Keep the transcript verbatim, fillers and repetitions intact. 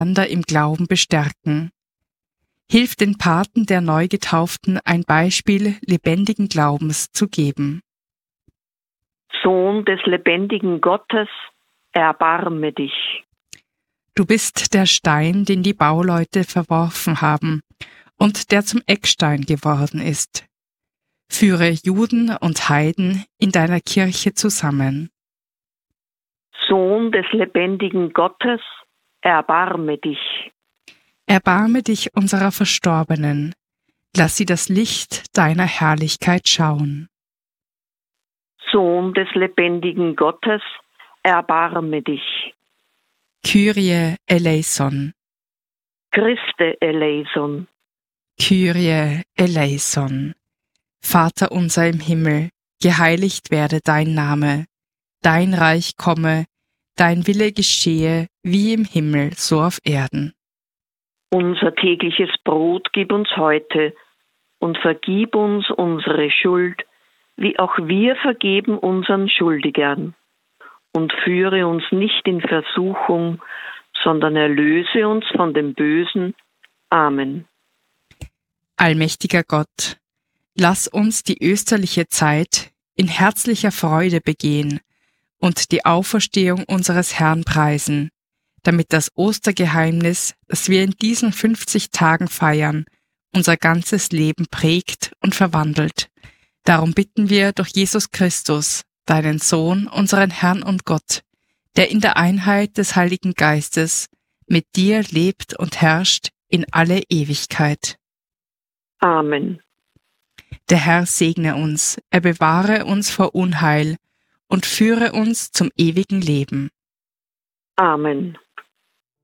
einander im Glauben bestärken. Hilf den Paten der Neugetauften, ein Beispiel lebendigen Glaubens zu geben. Sohn des lebendigen Gottes, erbarme dich. Du bist der Stein, den die Bauleute verworfen haben und der zum Eckstein geworden ist. Führe Juden und Heiden in deiner Kirche zusammen. Sohn des lebendigen Gottes, erbarme dich. Erbarme dich unserer Verstorbenen, lass sie das Licht deiner Herrlichkeit schauen. Sohn des lebendigen Gottes, erbarme dich. Kyrie eleison. Christe eleison. Kyrie eleison. Vater unser im Himmel, geheiligt werde dein Name, dein Reich komme, dein Wille geschehe, wie im Himmel, so auf Erden. Unser tägliches Brot gib uns heute und vergib uns unsere Schuld, wie auch wir vergeben unseren Schuldigern. Und führe uns nicht in Versuchung, sondern erlöse uns von dem Bösen. Amen. Allmächtiger Gott, lass uns die österliche Zeit in herzlicher Freude begehen und die Auferstehung unseres Herrn preisen, damit das Ostergeheimnis, das wir in diesen fünfzig Tagen feiern, unser ganzes Leben prägt und verwandelt. Darum bitten wir durch Jesus Christus, deinen Sohn, unseren Herrn und Gott, der in der Einheit des Heiligen Geistes mit dir lebt und herrscht in alle Ewigkeit. Amen. Der Herr segne uns, er bewahre uns vor Unheil und führe uns zum ewigen Leben. Amen.